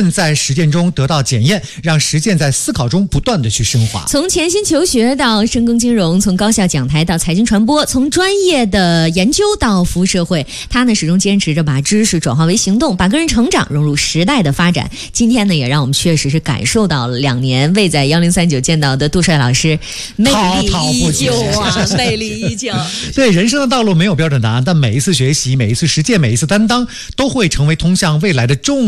在实践中得到检验，让实践在思考中不断的去升华。 从潜心求学到深耕金融，从高校讲台到财经传播，从专业的研究到服务社会，他呢始终坚持着把知识转化为行动，把个人成长融入时代的发展。今天呢，也让我们确实是感受到了2年未在1039见到的杜帅老师魅力依旧啊，魅力依旧。 对，人生的道路没有标准答案，但每一次学习、每一次实践、每一次担当，都会成为通向未来的重